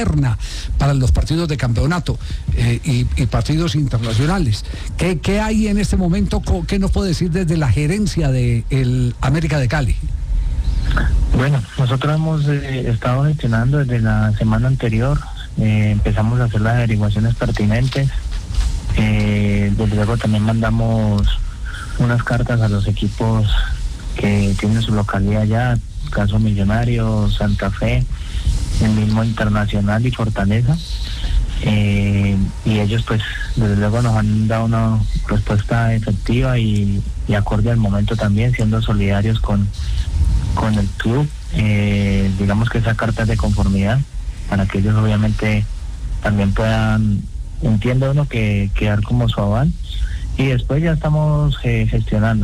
interna para los partidos de campeonato y partidos internacionales. ¿Qué hay en este momento? ¿Qué nos puede decir desde la gerencia de el América de Cali? Bueno, nosotros hemos estado gestionando desde la semana anterior, empezamos a hacer las averiguaciones pertinentes, desde luego también mandamos unas cartas a los equipos que tienen su localidad allá, caso Millonarios, Santa Fe, el mismo Internacional y Fortaleza, y ellos pues desde luego nos han dado una respuesta efectiva y acorde al momento también, siendo solidarios con el club, digamos que esa carta es de conformidad para que ellos obviamente también puedan, entiende uno, que dar como su aval, y después ya estamos gestionando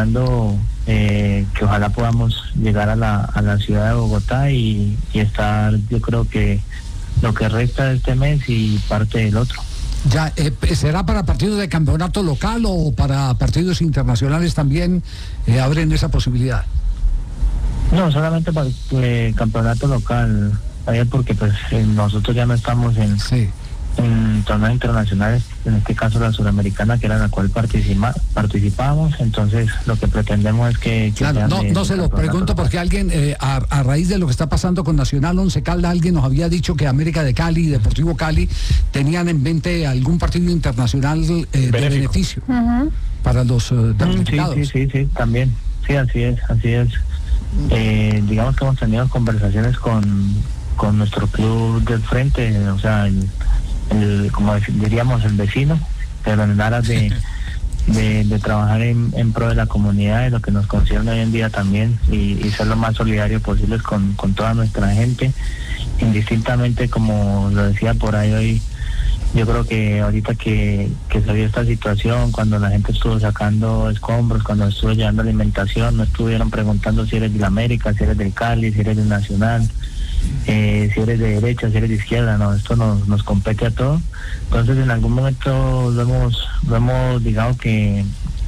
que ojalá podamos llegar a la ciudad de Bogotá y estar, yo creo que lo que resta de este mes y parte del otro. Ya, ¿será para partidos de campeonato local o para partidos internacionales también abren esa posibilidad? No, solamente para campeonato local, porque pues nosotros ya no estamos en torneos internacionales, en este caso la Suramericana, que era la cual participábamos, entonces lo que pretendemos es que claro, no se lo pregunto porque alguien, a raíz de lo que está pasando con Nacional, Once Caldas, alguien nos había dicho que América de Cali y Deportivo Cali tenían en mente algún partido internacional de beneficio para los damnificados. Sí, también, sí, así es. Digamos que hemos tenido conversaciones con nuestro club del frente, o sea, como diríamos, el vecino, pero en aras de trabajar en pro de la comunidad, de lo que nos concierne hoy en día también, y ser lo más solidario posible con toda nuestra gente, indistintamente, como lo decía por ahí hoy. Yo creo que ahorita que se vio esta situación, cuando la gente estuvo sacando escombros, cuando estuvo llevando alimentación, no estuvieron preguntando si eres de la América, si eres del Cali, si eres del Nacional, si eres de derecha, si eres de izquierda, no, esto nos compete a todos. Entonces en algún momento lo hemos digamos que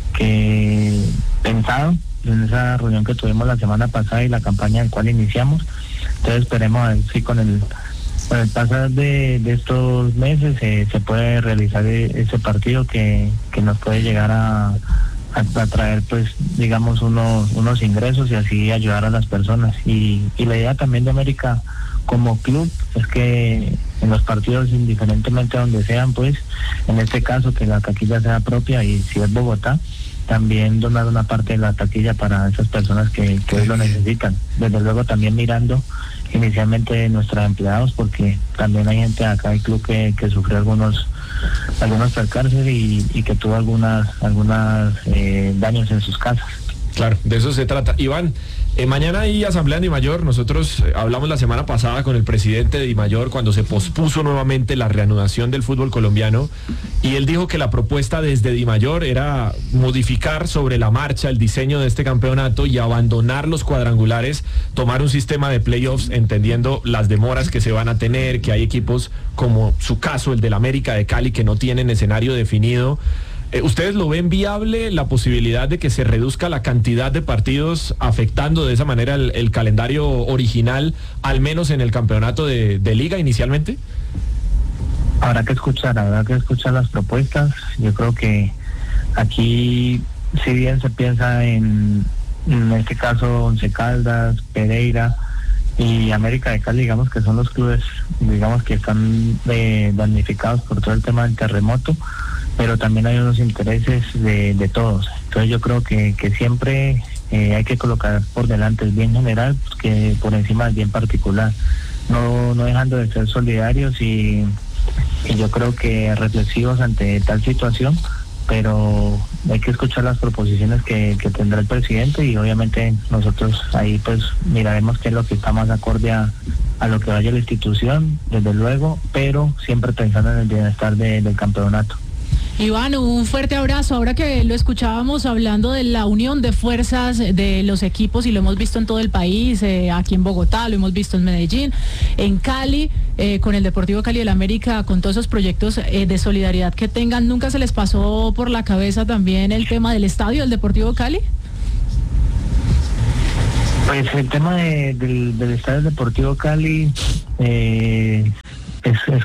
pensado en esa reunión que tuvimos la semana pasada y la campaña en la cual iniciamos. Entonces esperemos a ver si con el pasar de estos meses se puede realizar ese partido que nos puede llegar a traer, pues, digamos, unos ingresos y así ayudar a las personas. Y la idea también de América como club es que en los partidos, indiferentemente de donde sean, pues, en este caso que la taquilla sea propia, y si es Bogotá, también donar una parte de la taquilla para esas personas que hoy lo necesitan. Desde luego también mirando inicialmente nuestros empleados, porque también hay gente acá del club que sufrió algunos percances y que tuvo algunas daños en sus casas. Claro, de eso se trata. Iván, mañana hay asamblea en Dimayor. Nosotros hablamos la semana pasada con el presidente de Dimayor cuando se pospuso nuevamente la reanudación del fútbol colombiano, y él dijo que la propuesta desde Dimayor era modificar sobre la marcha el diseño de este campeonato y abandonar los cuadrangulares, tomar un sistema de playoffs, entendiendo las demoras que se van a tener, que hay equipos como su caso, el del América de Cali, que no tienen escenario definido. ¿Ustedes lo ven viable, la posibilidad de que se reduzca la cantidad de partidos, afectando de esa manera el calendario original, al menos en el campeonato de liga inicialmente? Habrá que escuchar las propuestas. Yo creo que aquí, si bien se piensa en este caso Once Caldas, Pereira y América de Cali, digamos que son los clubes, digamos, que están damnificados por todo el tema del terremoto, pero también hay unos intereses de todos. Entonces yo creo que siempre hay que colocar por delante el bien general que por encima del bien particular, no dejando de ser solidarios y yo creo que reflexivos ante tal situación, pero hay que escuchar las proposiciones que tendrá el presidente, y obviamente nosotros ahí pues miraremos qué es lo que está más acorde a lo que vaya la institución, desde luego, pero siempre pensando en el bienestar del campeonato. Iván, un fuerte abrazo. Ahora que lo escuchábamos hablando de la unión de fuerzas de los equipos, y lo hemos visto en todo el país, aquí en Bogotá, lo hemos visto en Medellín, en Cali, con el Deportivo Cali del América, con todos esos proyectos de solidaridad que tengan, ¿nunca se les pasó por la cabeza también el tema del estadio del Deportivo Cali? Pues el tema del estadio Deportivo Cali,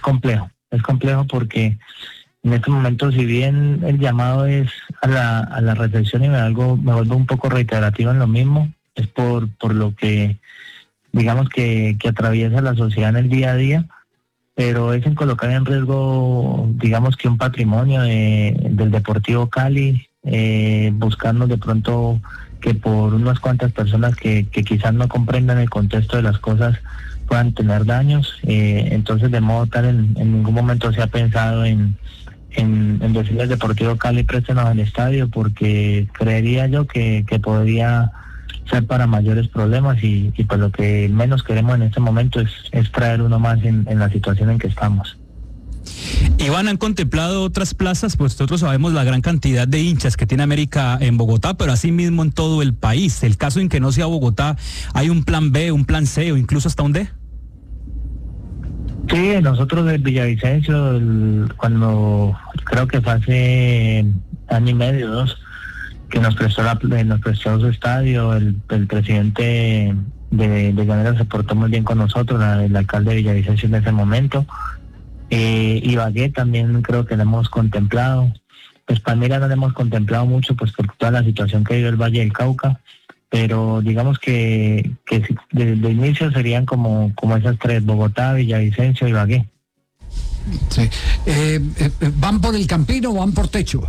complejo porque en este momento, si bien el llamado es a la reflexión y me vuelvo un poco reiterativo en lo mismo, es por lo que digamos que atraviesa la sociedad en el día a día, pero es en colocar en riesgo, digamos que un patrimonio del Deportivo Cali, buscando de pronto que por unas cuantas personas que quizás no comprendan el contexto de las cosas puedan tener daños. Entonces, de modo tal, en ningún momento se ha pensado en decirle al Deportivo Cali préstenos el estadio, porque creería yo que podría ser para mayores problemas y pues lo que menos queremos en este momento es traer uno más en la situación en que estamos. Iván, ¿han contemplado otras plazas? Pues nosotros sabemos la gran cantidad de hinchas que tiene América en Bogotá, pero así mismo en todo el país. El caso en que no sea Bogotá, ¿hay un plan B, un plan C o incluso hasta un D? Sí, nosotros de Villavicencio, cuando creo que fue hace año y medio, 2, que nos prestó su estadio, el presidente de Llaneros se portó muy bien con nosotros, el alcalde de Villavicencio en ese momento. Ibagué también creo que lo hemos contemplado. Pues Palmira no lo hemos contemplado mucho, pues por toda la situación que vive el Valle del Cauca, pero digamos que de inicio serían como esas 3: Bogotá, Villavicencio y Ibagué. Sí. ¿Van por el Campín o van por techo?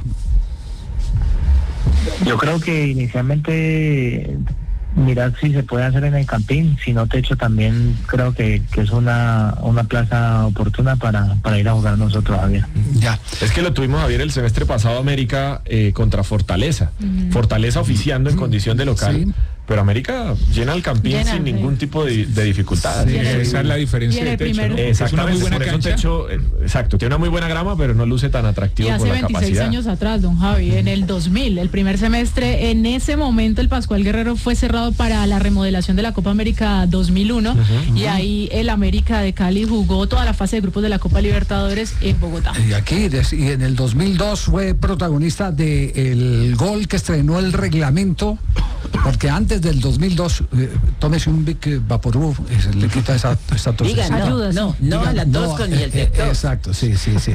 Yo creo que inicialmente mirar si se puede hacer en el Campín, si no techo también creo que es una plaza oportuna para ir a jugar nosotros, Javier. Ya, es que lo tuvimos, Javier, el semestre pasado América contra Fortaleza. Fortaleza oficiando en condición de local. Sí. Pero América llena el Campín sin ningún tipo de dificultad. Sí, esa es la diferencia de techo, ¿no? Exactamente, es una muy buena cancha. Techo, exacto, tiene una muy buena grama, pero no luce tan atractivo por la capacidad. Y hace 26 años atrás, don Javi, en el 2000, el primer semestre, en ese momento el Pascual Guerrero fue cerrado para la remodelación de la Copa América 2001, y ahí el América de Cali jugó toda la fase de grupos de la Copa Libertadores en Bogotá. Y en el 2002 fue protagonista del gol que estrenó el reglamento, porque antes del 2002, tómese un Vic Vaporub, le quita esa tos. Diga, no a la tos con el sector. Exacto, sí.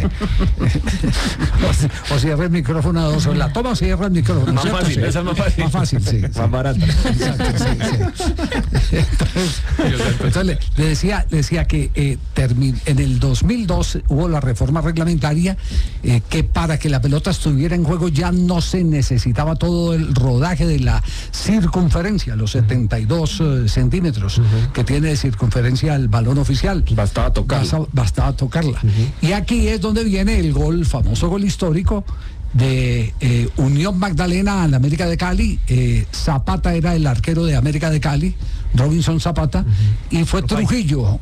o cierra el micrófono a 2 horas. La toma o cierra el micrófono. Más fácil, esa es más fácil. Más fácil, sí. Más barata. Exacto, sí. Entonces le decía que en el 2002 hubo la reforma reglamentaria, que para que la pelota estuviera en juego ya no se necesitaba todo el rodaje de la circunferencia, los 72 centímetros que tiene de circunferencia el balón oficial. Bastaba tocarla. Y aquí es donde viene el famoso gol histórico de Unión Magdalena al América de Cali. Zapata era el arquero de América de Cali, Robinson Zapata, y fue Trujillo,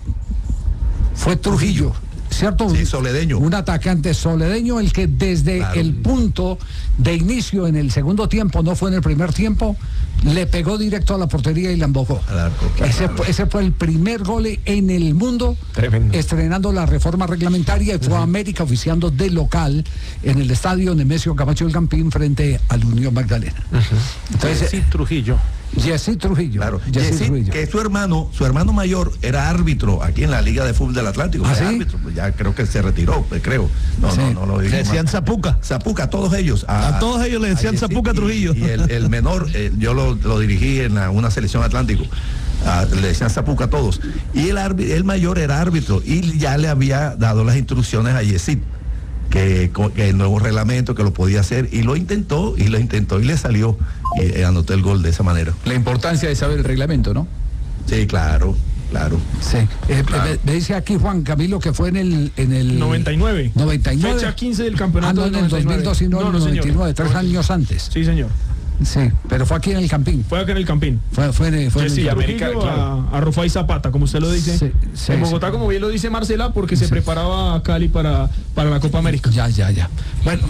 ¿cierto? Sí, soledeño. Un atacante soledeño, el que desde el punto de inicio en el segundo tiempo, no fue en el primer tiempo, le pegó directo a la portería y la embocó. Ese fue el primer gol en el mundo. Tremendo. Estrenando la reforma reglamentaria, y fue América oficiando de local en el estadio Nemesio Camacho del Campín frente al Unión Magdalena. Entonces, sí, Trujillo. Jessy Trujillo. Claro, Jessy Trujillo. Que su hermano mayor era árbitro aquí en la Liga de Fútbol del Atlántico. ¿Ah, sí? Árbitro, ya creo que se retiró, creo. No lo digo. Le decían Zapuca. Zapuca, a todos ellos. A todos ellos le decían Zapuca Trujillo. Y el menor, yo lo dirigí en una selección Atlántico. Le decían Zapuca a todos. Y el mayor era árbitro y ya le había dado las instrucciones a Jessy. Que el nuevo reglamento, que lo podía hacer, y lo intentó y le salió, y anotó el gol de esa manera. La importancia de saber el reglamento, ¿no? Sí, claro. Sí. Me dice aquí Juan Camilo que fue en el 99. Fecha 15 del campeonato. En el 2002 y no en el 99, 3 años antes. Sí, señor. Sí, pero fue aquí en el Campín. Fue aquí en el Campín. Fue en el América, claro. A Rufai Zapata, como usted lo dice. Sí, en Bogotá, como bien lo dice Marcela, porque se preparaba a Cali para la Copa América. Ya. Bueno.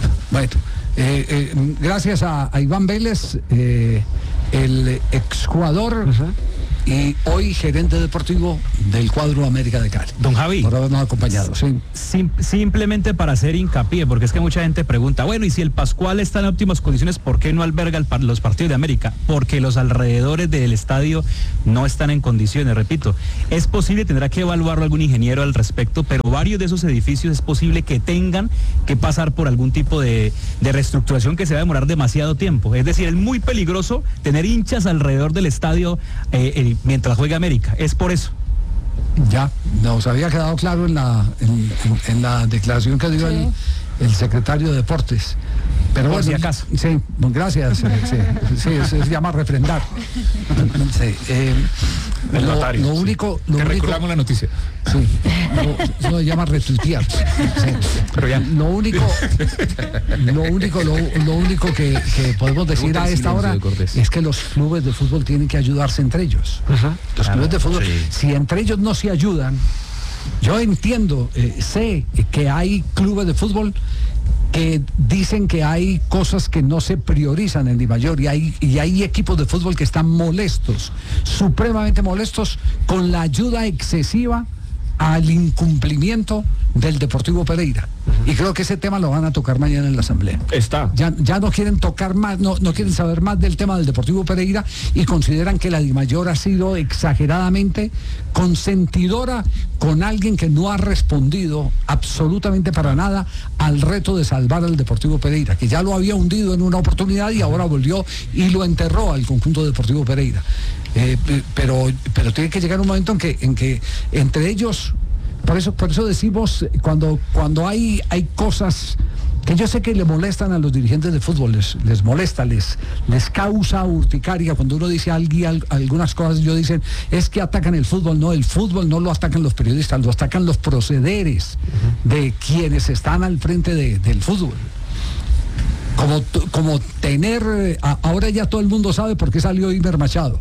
Gracias a Iván Vélez, el exjugador y hoy gerente deportivo del cuadro América de Cali. Don Javi. Por habernos acompañado, sí. Simplemente para hacer hincapié, porque es que mucha gente pregunta, bueno, y si el Pascual está en óptimas condiciones, ¿por qué no alberga los partidos de América? Porque los alrededores del estadio no están en condiciones, repito. Es posible, tendrá que evaluarlo algún ingeniero al respecto, pero varios de esos edificios es posible que tengan que pasar por algún tipo de reestructuración que se va a demorar demasiado tiempo. Es decir, es muy peligroso tener hinchas alrededor del estadio mientras juega América. Es por eso. Ya, nos había quedado claro en la declaración que dio el secretario de Deportes. Pero por bueno, si acaso. Sí, gracias. Sí, se llama refrendar. El notario. Lo único. Recordamos la noticia. Sí, eso se llama retuitear. Sí. Pero ya. Lo único que podemos decir a esta hora es que los clubes de fútbol tienen que ayudarse entre ellos. Los clubes de fútbol, si entre ellos no se ayudan, yo entiendo, sé que hay clubes de fútbol que dicen que hay cosas que no se priorizan en Dimayor y hay equipos de fútbol que están molestos, supremamente molestos con la ayuda excesiva al incumplimiento del Deportivo Pereira. Y creo que ese tema lo van a tocar mañana en la asamblea. Ya no quieren tocar más, no quieren saber más del tema del Deportivo Pereira y consideran que la Dimayor ha sido exageradamente consentidora con alguien que no ha respondido absolutamente para nada al reto de salvar al Deportivo Pereira, que ya lo había hundido en una oportunidad y ahora volvió y lo enterró al conjunto Deportivo Pereira. Pero tiene que llegar un momento en que entre ellos, por eso decimos, cuando hay cosas que yo sé que le molestan a los dirigentes de fútbol, les molesta, les causa urticaria cuando uno dice algunas cosas. Ellos dicen, es que atacan el fútbol no lo atacan los periodistas, lo atacan los procederes de quienes están al frente del fútbol. Como tener, ahora ya todo el mundo sabe por qué salió Imer Machado.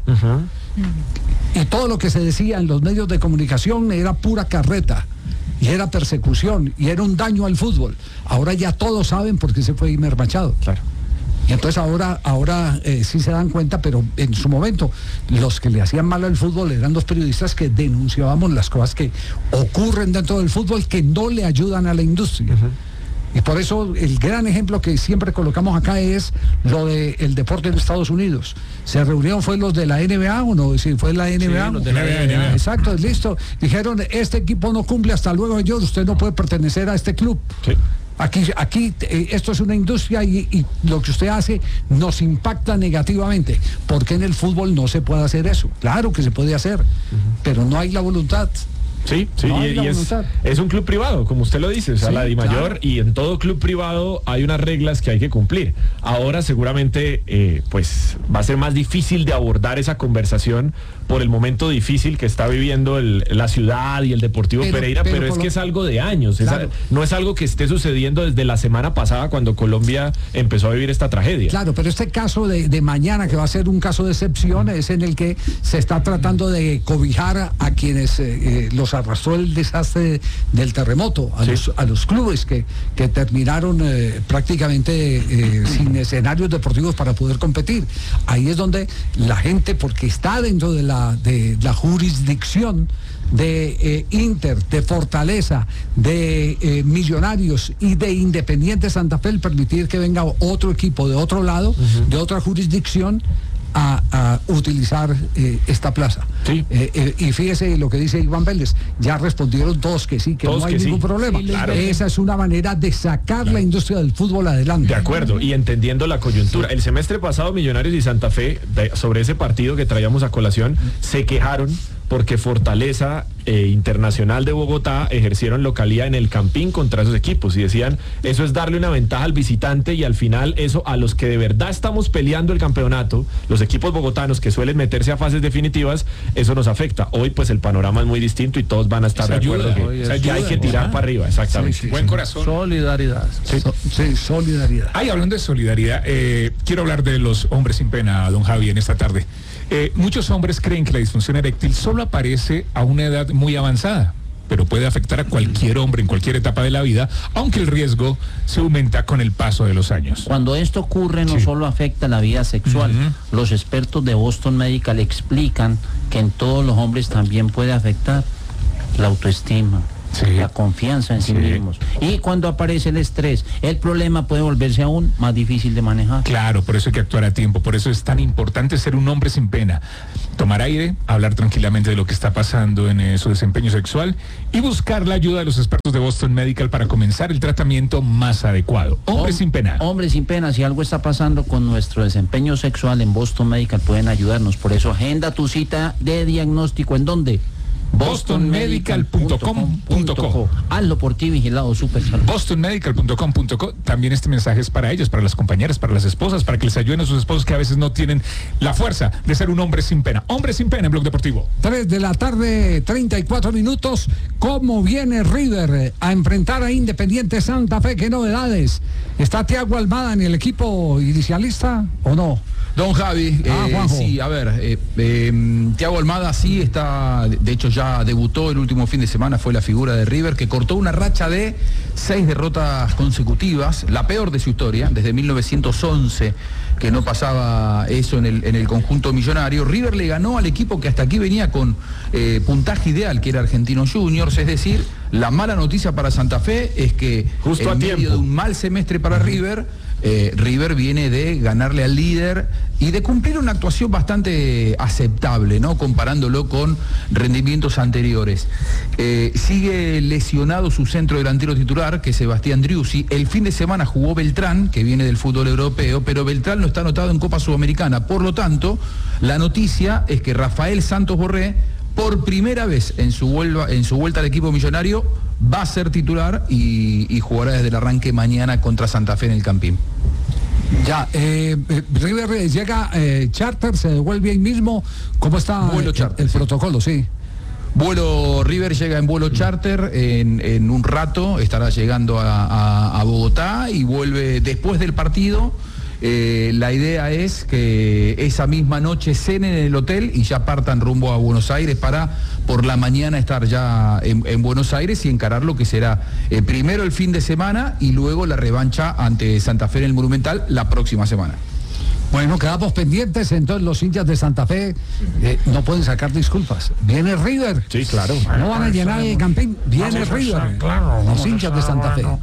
Y todo lo que se decía en los medios de comunicación era pura carreta, y era persecución, y era un daño al fútbol. Ahora ya todos saben por qué se fue Imer Machado. Claro. Y entonces ahora sí se dan cuenta, pero en su momento los que le hacían mal al fútbol eran los periodistas que denunciábamos las cosas que ocurren dentro del fútbol que no le ayudan a la industria. Y por eso el gran ejemplo que siempre colocamos acá es lo del deporte en Estados Unidos. Se reunieron, ¿fue los de la NBA o no? Sí, fue la NBA. Sí, los de la NBA. Exacto, listo. Dijeron, este equipo no cumple, hasta luego ellos, usted no puede pertenecer a este club. Sí. Aquí esto es una industria y lo que usted hace nos impacta negativamente. ¿Por qué en el fútbol no se puede hacer eso? Claro que se puede hacer, pero no hay la voluntad. Sí, y es un club privado, como usted lo dice, o sea, la Dimayor, claro. Y en todo club privado hay unas reglas que hay que cumplir. Ahora seguramente pues va a ser más difícil de abordar esa conversación por el momento difícil que está viviendo la ciudad y el Deportivo Pereira, pero es que es algo de años, claro. No es algo que esté sucediendo desde la semana pasada cuando Colombia empezó a vivir esta tragedia. Claro, pero este caso de mañana, que va a ser un caso de excepción, es en el que se está tratando de cobijar a quienes los arrastró el desastre del terremoto, a los clubes que terminaron prácticamente sin escenarios deportivos para poder competir. Ahí es donde la gente, porque está dentro de la jurisdicción de Inter, de Fortaleza, de Millonarios y de Independiente Santa Fe, el permitir que venga otro equipo de otro lado, de otra jurisdicción, a utilizar esta plaza. Sí. Y fíjese lo que dice Iván Vélez, ya respondieron todos que sí, que todos no hay ningún problema. Sí, claro. Esa es una manera de sacar la industria del fútbol adelante. De acuerdo, y entendiendo la coyuntura. El semestre pasado Millonarios y Santa Fe, sobre ese partido que traíamos a colación, se quejaron porque Fortaleza Internacional de Bogotá ejercieron localía en el Campín contra esos equipos y decían, eso es darle una ventaja al visitante y al final eso a los que de verdad estamos peleando el campeonato, los equipos bogotanos que suelen meterse a fases definitivas, eso nos afecta. Hoy pues el panorama es muy distinto y todos van a estar de acuerdo que hay que tirar para arriba, exactamente. Sí, buen corazón. Solidaridad. Solidaridad. Hablando de solidaridad, quiero hablar de los hombres sin pena, don Javi, en esta tarde. Muchos hombres creen que la disfunción eréctil solo aparece a una edad muy avanzada, pero puede afectar a cualquier hombre en cualquier etapa de la vida, aunque el riesgo se aumenta con el paso de los años. Cuando esto ocurre no solo afecta la vida sexual, los expertos de Boston Medical explican que en todos los hombres también puede afectar la autoestima. La confianza en sí mismos. Y cuando aparece el estrés, el problema puede volverse aún más difícil de manejar. Claro, por eso hay que actuar a tiempo, por eso es tan importante ser un hombre sin pena. Tomar aire, hablar tranquilamente de lo que está pasando en su desempeño sexual y buscar la ayuda de los expertos de Boston Medical para comenzar el tratamiento más adecuado. Hombre sin pena. Hombre sin pena, si algo está pasando con nuestro desempeño sexual en Boston Medical pueden ayudarnos. Por eso agenda tu cita de diagnóstico. ¿En dónde? bostonmedical.com.co. Hazlo por ti, vigilado Super Salud. bostonmedical.com.co. También este mensaje es para ellos, para las compañeras, para las esposas, para que les ayuden a sus esposos que a veces no tienen la fuerza de ser un hombre sin pena. Hombre sin pena en Blog Deportivo. 3 de la tarde, 34 minutos. ¿Cómo viene River a enfrentar a Independiente Santa Fe? ¿Qué novedades? ¿Está Thiago Almada en el equipo inicialista o no? Don Javi, sí, a ver, Thiago Almada sí está, de hecho ya debutó el último fin de semana, fue la figura de River, que cortó una racha de 6 derrotas consecutivas, la peor de su historia, desde 1911, que no pasaba eso en el conjunto millonario. River le ganó al equipo que hasta aquí venía con puntaje ideal, que era Argentinos Juniors, es decir, la mala noticia para Santa Fe es que justo en medio de un mal semestre para River, River viene de ganarle al líder y de cumplir una actuación bastante aceptable, ¿no? Comparándolo con rendimientos anteriores. Sigue lesionado su centro delantero titular, que es Sebastián Driussi. El fin de semana jugó Beltrán, que viene del fútbol europeo, pero Beltrán no está anotado en Copa Sudamericana. Por lo tanto, la noticia es que Rafael Santos Borré, por primera vez en su vuelta al equipo millonario, va a ser titular y jugará desde el arranque mañana contra Santa Fe en el Campín. Ya, River llega charter, se devuelve ahí mismo. ¿Cómo está el protocolo? Sí. Vuelo River llega en vuelo charter en un rato, estará llegando a Bogotá y vuelve después del partido. La idea es que esa misma noche cenen en el hotel y ya partan rumbo a Buenos Aires para por la mañana estar ya en Buenos Aires y encarar lo que será primero el fin de semana y luego la revancha ante Santa Fe en el Monumental la próxima semana. Bueno, quedamos pendientes, entonces los hinchas de Santa Fe no pueden sacar disculpas. Viene River. Sí, claro. No van a llenar el Campín. Viene River. Claro, los hinchas de Santa Fe.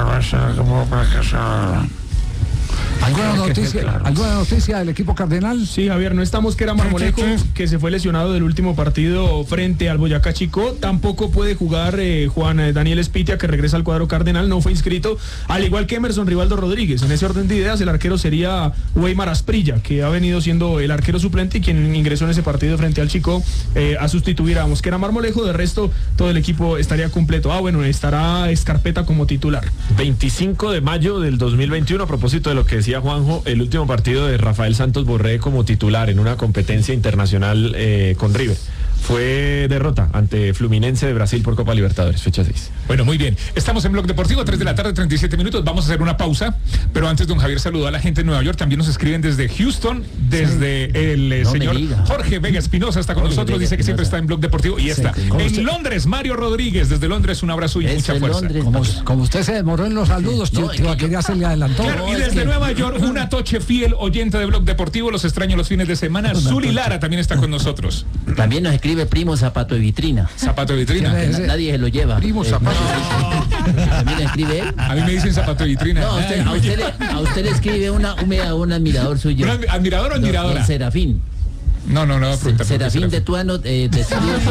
¿Alguna noticia del equipo cardenal? Sí, Javier, no estamos que era Marmolejo, que se fue lesionado del último partido frente al Boyacá Chico. Tampoco puede jugar Juan Daniel Espitia, que regresa al cuadro cardenal, no fue inscrito, al igual que Emerson Rivaldo Rodríguez. En ese orden de ideas, el arquero sería Weimar Asprilla, que ha venido siendo el arquero suplente y quien ingresó en ese partido frente al Chico a sustituir a Mosquera Marmolejo. De resto, todo el equipo estaría completo. Bueno, estará Escarpeta como titular. 25 de mayo del 2021, a propósito de lo que decía Juanjo, el último partido de Rafael Santos Borré como titular en una competencia internacional con River. Fue derrota ante Fluminense de Brasil por Copa Libertadores, fecha 6. Bueno, muy bien. Estamos en Blog Deportivo, 3 de la tarde, 37 minutos. Vamos a hacer una pausa, pero antes don Javier saludó a la gente de Nueva York. También nos escriben desde Houston, desde el señor Jorge Vega Espinosa está con nosotros, dice que siempre está en Blog Deportivo y está en Londres. Mario Rodríguez, desde Londres, un abrazo y mucha fuerza. Como usted se demoró en los saludos, ya se le adelantó. Claro, y desde Nueva York, una toche fiel oyente de Blog Deportivo, los extraño los fines de semana. Zuli Lara también está con nosotros. También nos escribe primo Zapato de Vitrina. Zapato de Vitrina. Nadie se lo lleva. Primo Zapato. ¿También escribe él? A mí me dicen Zapato de Vitrina. No, a usted le escribe un admirador suyo. ¿Un admirador o admiradora? Don Serafín. No, va a preguntar. Serafín de Tuano te escribe.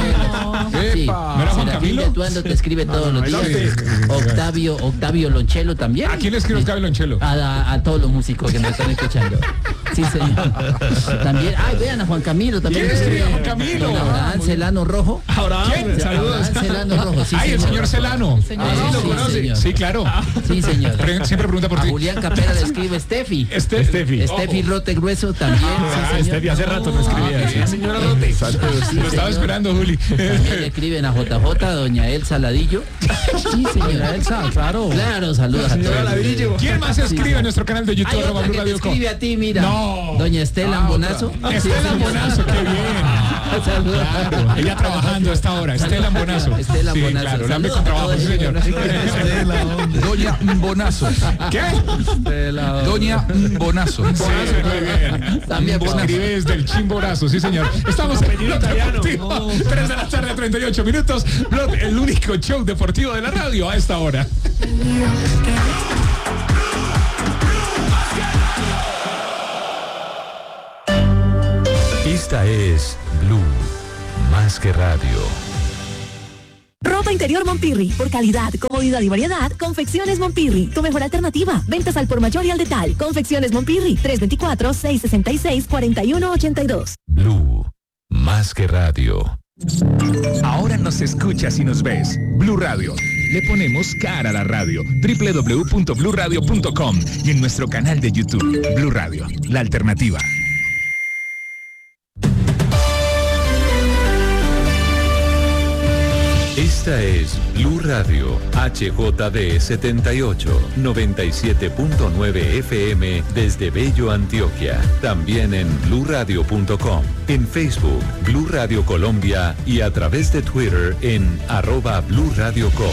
Sí, Serafín de Tuano te escribe todos los días. Octavio Lonchelo también. ¿A quién le escribe Octavio Lonchelo? A todos los músicos que me están escuchando. Sí, señor. También, vean a Juan Camilo también. ¿Quién escribe a Juan Camilo? Abraham Celano Rojo. ¿Quién? Saludos. Celano Rojo, sí, el señor Celano. ¿Lo conoce? Sí, claro. Sí, señor. Siempre pregunta por ti. A Julián Capera le escribe Steffi. Steffi Rote Grueso también. Steffi hace rato me escribía. Señora Rote. Lo estaba esperando, Juli. También le escriben a JJ, doña Elsa Ladillo. Sí, señora Elsa, claro. Claro, saludos a todos. ¿Quién más escribe en nuestro canal de YouTube? Hay otra que te escribe a ti, mira. Doña Estela Ambonazo. Estela Ambonazo, qué bien. Claro, ella trabajando a esta hora. Estela Bonazo. Estela Bonazo. Claro, la con trabajo, sí, señor. Doña Bonazo. ¿Qué? Doña Bonazo. Sí, muy bien. También escribe desde el Chimborazo, sí, señor. Estamos en Blog Deportivo. 3 de la tarde, 38 minutos. Blog, el único show deportivo de la radio a esta hora. Esta es Blue, más que radio. Ropa interior Mompirri, por calidad, comodidad y variedad, Confecciones Mompirri, tu mejor alternativa. Ventas al por mayor y al detal. Confecciones Mompirri, 324-666-4182. Blue, más que radio. Ahora nos escuchas y nos ves. Blue Radio. Le ponemos cara a la radio. www.bluradio.com y en nuestro canal de YouTube. Blue Radio, la alternativa. Esta es Blue Radio, HJD 78, 97.9 FM desde Bello, Antioquia. También en bluradio.com, en Facebook, Blue Radio Colombia y a través de Twitter en @BlueRadioCo.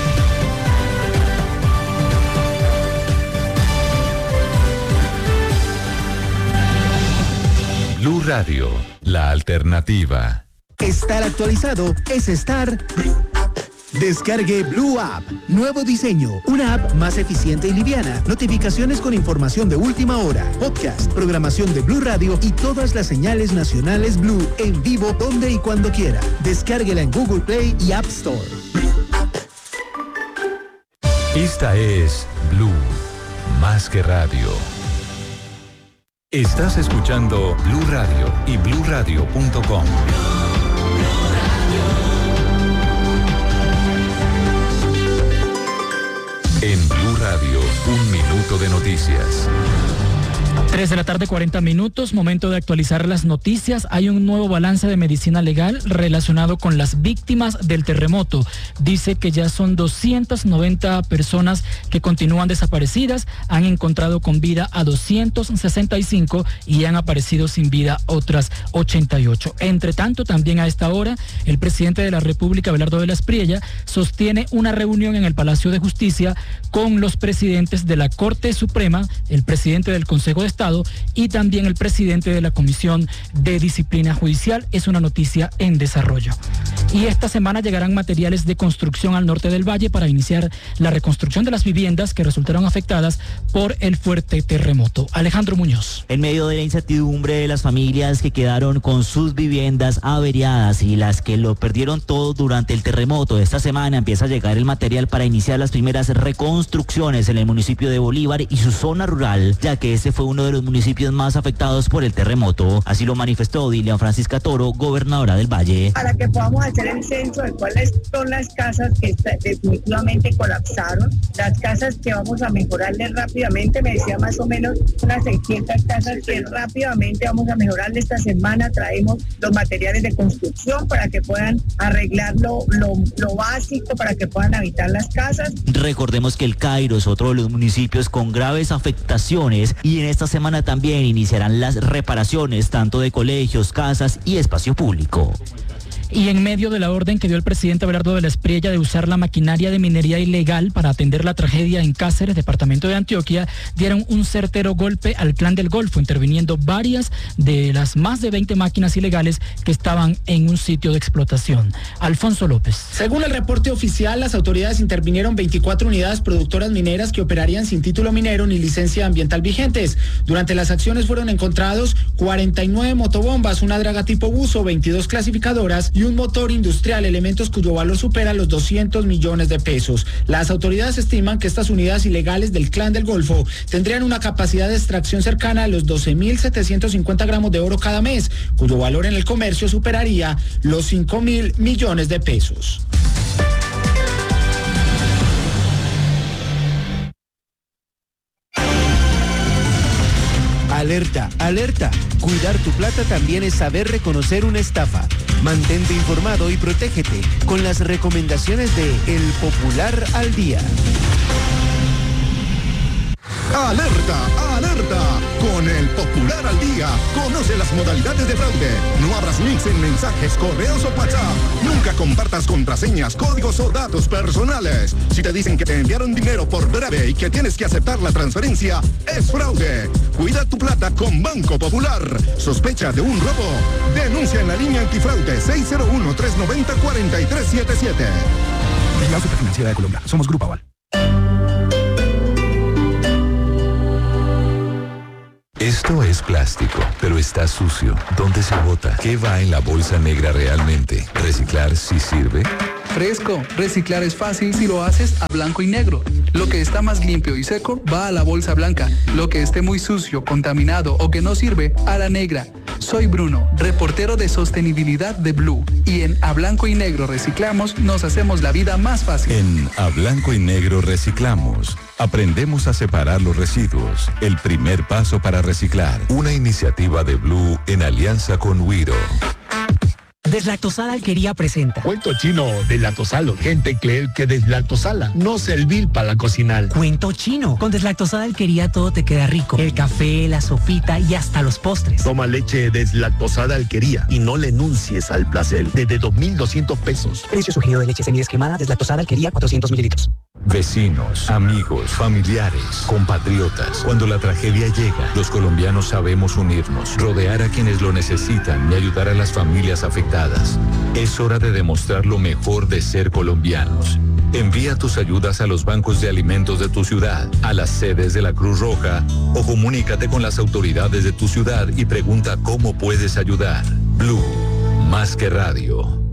Blue Radio, la alternativa. Estar actualizado es estar... Descargue Blue App. Nuevo diseño. Una app más eficiente y liviana. Notificaciones con información de última hora. Podcast, programación de Blue Radio y todas las señales nacionales Blue en vivo donde y cuando quiera. Descárguela en Google Play y App Store. Esta es Blue, más que radio. Estás escuchando Blue Radio y bluradio.com. En Blue Radio, 1 minuto de noticias. 3 de la tarde, 40 minutos, momento de actualizar las noticias. Hay un nuevo balance de medicina legal relacionado con las víctimas del terremoto. Dice que ya son 290 personas que continúan desaparecidas, han encontrado con vida a 265 y han aparecido sin vida otras 88. Entre tanto, también a esta hora, el presidente de la República, Abelardo de la Espriella, sostiene una reunión en el Palacio de Justicia con los presidentes de la Corte Suprema, el presidente del Consejo de Estado y también el presidente de la Comisión de Disciplina Judicial. Es una noticia en desarrollo. Y esta semana llegarán materiales de construcción al norte del valle para iniciar la reconstrucción de las viviendas que resultaron afectadas por el fuerte terremoto. Alejandro Muñoz. En medio de la incertidumbre de las familias que quedaron con sus viviendas averiadas y las que lo perdieron todo durante el terremoto, esta semana empieza a llegar el material para iniciar las primeras reconstrucciones en el municipio de Bolívar y su zona rural, ya que ese fue uno de los municipios más afectados por el terremoto. Así lo manifestó Dilian Francisca Toro, gobernadora del Valle. Para que podamos hacer el censo de cuáles son las casas que definitivamente colapsaron, las casas que vamos a mejorarles rápidamente, me decía más o menos unas 600 casas que rápidamente vamos a mejorarle. Esta semana traemos los materiales de construcción para que puedan arreglar lo básico, para que puedan habitar las casas. Recordemos que el Cairo es otro de los municipios con graves afectaciones y en esta semana también iniciarán las reparaciones tanto de colegios, casas y espacio público. Y en medio de la orden que dio el presidente Abelardo de la Espriella de usar la maquinaria de minería ilegal para atender la tragedia en Cáceres, departamento de Antioquia, dieron un certero golpe al Clan del Golfo, interviniendo varias de las más de 20 máquinas ilegales que estaban en un sitio de explotación. Alfonso López. Según el reporte oficial, las autoridades intervinieron 24 unidades productoras mineras que operarían sin título minero ni licencia ambiental vigentes. Durante las acciones fueron encontrados 49 motobombas, una draga tipo buzo, 22 clasificadoras y un motor industrial, elementos cuyo valor supera los 200 millones de pesos. Las autoridades estiman que estas unidades ilegales del Clan del Golfo tendrían una capacidad de extracción cercana a los 12.750 gramos de oro cada mes, cuyo valor en el comercio superaría los 5.000 millones de pesos. Alerta, alerta. Cuidar tu plata también es saber reconocer una estafa. Mantente informado y protégete con las recomendaciones de El Popular al Día. ¡Alerta! ¡Alerta! Con el Popular al Día, conoce las modalidades de fraude. No abras links en mensajes, correos o WhatsApp. Nunca compartas contraseñas, códigos o datos personales. Si te dicen que te enviaron dinero por breve y que tienes que aceptar la transferencia, es fraude. Cuida tu plata con Banco Popular. ¿Sospecha de un robo? Denuncia en la línea antifraude 601-390-4377. La Superfinanciera de Colombia. Somos Grupo Aval. Esto es plástico, pero está sucio. ¿Dónde se bota? ¿Qué va en la bolsa negra realmente? ¿Reciclar sí sirve? Fresco, reciclar es fácil si lo haces a blanco y negro. Lo que está más limpio y seco va a la bolsa blanca. Lo que esté muy sucio, contaminado o que no sirve, a la negra. Soy Bruno, reportero de sostenibilidad de Blue. Y en A Blanco y Negro Reciclamos nos hacemos la vida más fácil. En A Blanco y Negro Reciclamos aprendemos a separar los residuos. El primer paso para reciclar. Una iniciativa de Blue en alianza con Wiro. Deslactosada Alquería presenta. Cuento chino, deslactosalo. Gente cree que deslactosala no servir para cocinar. Cuento chino. Con Deslactosada Alquería todo te queda rico. El café, la sopita y hasta los postres. Toma leche Deslactosada Alquería y no le enuncies al placer. Desde 2.200 pesos. Precio sugerido de leche semidesquemada Deslactosada Alquería 400 mililitros. Vecinos, amigos, familiares, compatriotas. Cuando la tragedia llega, los colombianos sabemos unirnos, rodear a quienes lo necesitan y ayudar a las familias afectadas. Es hora de demostrar lo mejor de ser colombianos. Envía tus ayudas a los bancos de alimentos de tu ciudad, a las sedes de la Cruz Roja o comunícate con las autoridades de tu ciudad y pregunta cómo puedes ayudar. Blue, más que radio.